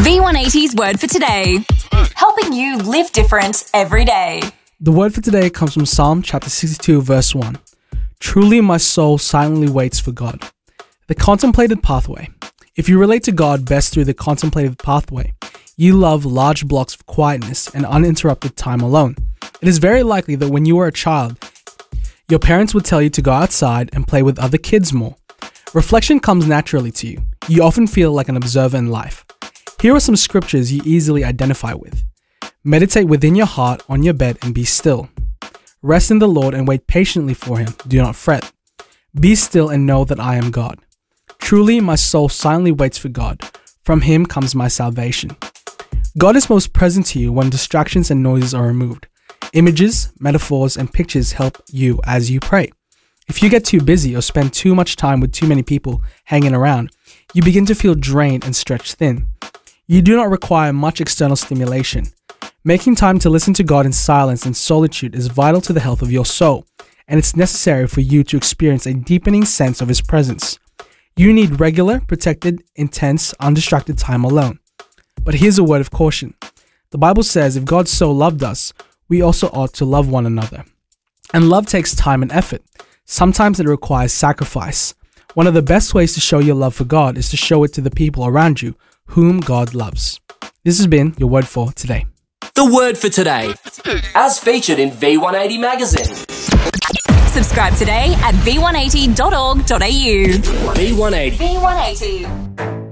V180's Word for Today, helping you live different every day. The word for today comes from Psalm chapter 62 verse 1. Truly my soul silently waits for God. The contemplated pathway. If you relate to God best through the contemplative pathway, you love large blocks of quietness and uninterrupted time alone. It is very likely that when you were a child, your parents would tell you to go outside and play with other kids more. Reflection comes naturally to you. You often feel like an observer in life. Here are some scriptures you easily identify with. Meditate within your heart on your bed and be still. Rest in the Lord and wait patiently for Him. Do not fret. Be still and know that I am God. Truly my soul silently waits for God. From Him comes my salvation. God is most present to you when distractions and noises are removed. Images, metaphors, and pictures help you as you pray. If you get too busy or spend too much time with too many people hanging around, you begin to feel drained and stretched thin. You do not require much external stimulation. Making time to listen to God in silence and solitude is vital to the health of your soul, and it's necessary for you to experience a deepening sense of His presence. You need regular, protected, intense, undistracted time alone. But here's a word of caution. The Bible says if God so loved us, we also ought to love one another. And love takes time and effort. Sometimes it requires sacrifice. One of the best ways to show your love for God is to show it to the people around you, whom God loves. This has been your word for today. The word for today, as featured in V180 magazine. Subscribe today at v180.org.au. V180. V180.